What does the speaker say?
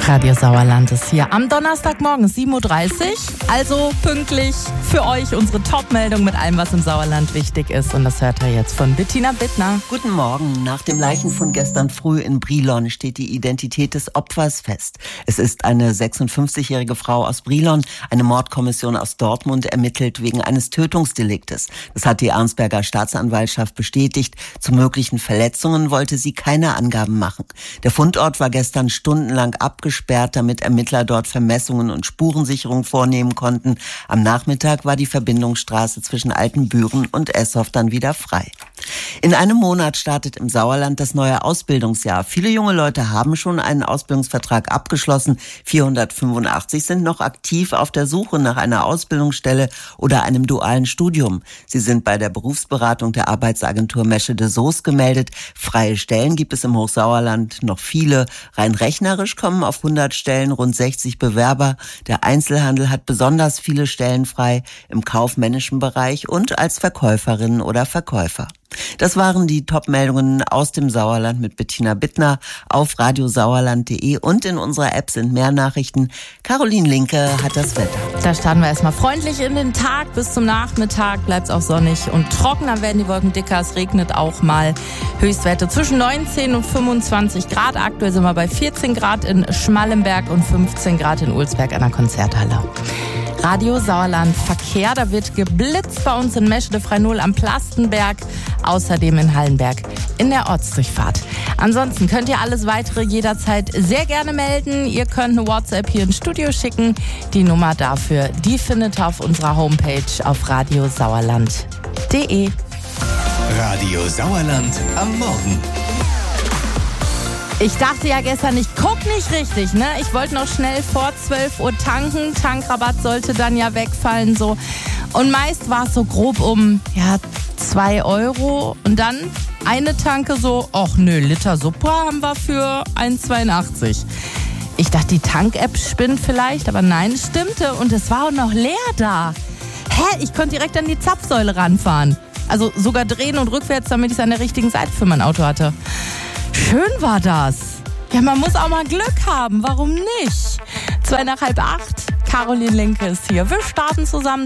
Radio Sauerland ist hier am Donnerstagmorgen 7.30 Uhr. Also pünktlich für euch unsere Top-Meldung mit allem, was im Sauerland wichtig ist. Und das hört ihr jetzt von Bettina Bittner. Guten Morgen. Nach dem Leichenfund gestern früh in Brilon steht die Identität des Opfers fest. Es ist eine 56-jährige Frau aus Brilon. Eine Mordkommission aus Dortmund ermittelt wegen eines Tötungsdeliktes. Das hat die Arnsberger Staatsanwaltschaft bestätigt. Zu möglichen Verletzungen wollte sie keine Angaben machen. Der Fundort war gestern stundenlang abgesperrt, damit Ermittler dort Vermessungen und Spurensicherung vornehmen konnten. Am Nachmittag war die Verbindungsstraße zwischen Altenbüren und Essow dann wieder frei. In einem Monat startet im Sauerland das neue Ausbildungsjahr. Viele junge Leute haben schon einen Ausbildungsvertrag abgeschlossen. 485 sind noch aktiv auf der Suche nach einer Ausbildungsstelle oder einem dualen Studium. Sie sind bei der Berufsberatung der Arbeitsagentur Mesche de Soos gemeldet. Freie Stellen gibt es im Hochsauerland noch viele. Rein rechnerisch kommen auf 100 Stellen rund 60 Bewerber. Der Einzelhandel hat besonders viele Stellen frei im kaufmännischen Bereich und als Verkäuferinnen oder Verkäufer. Das waren die Top-Meldungen aus dem Sauerland mit Bettina Bittner. Auf radiosauerland.de und in unserer App sind mehr Nachrichten. Caroline Linke hat das Wetter. Da starten wir erstmal freundlich in den Tag. Bis zum Nachmittag bleibt es auch sonnig und trocken. Dann werden die Wolken dicker. Es regnet auch mal. Höchstwerte zwischen 19 und 25 Grad. Aktuell sind wir bei 14 Grad in Schmallenberg und 15 Grad in Ulsberg an der Konzerthalle. Radio Sauerland Verkehr, da wird geblitzt bei uns in Mesche de Freinol am Plastenberg, außerdem in Hallenberg in der Ortsdurchfahrt. Ansonsten könnt ihr alles weitere jederzeit sehr gerne melden. Ihr könnt eine WhatsApp hier ins Studio schicken. Die Nummer dafür, die findet ihr auf unserer Homepage auf radiosauerland.de. Radio Sauerland am Morgen. Ich dachte ja gestern, ich guck nicht richtig, ne? Ich wollte noch schnell vor 12 Uhr tanken. Tankrabatt sollte dann ja wegfallen, so. Und meist war es so grob um, 2 Euro. Und dann eine Tanke so, Liter Suppe haben wir für 1,82. Ich dachte, die Tank-App spinnt vielleicht, aber nein, es stimmte. Und es war auch noch leer da. Ich konnte direkt an die Zapfsäule ranfahren. Also sogar drehen und rückwärts, damit ich es an der richtigen Seite für mein Auto hatte. Schön war das. Ja, man muss auch mal Glück haben. Warum nicht? 7:55. Caroline Linke ist hier. Wir starten zusammen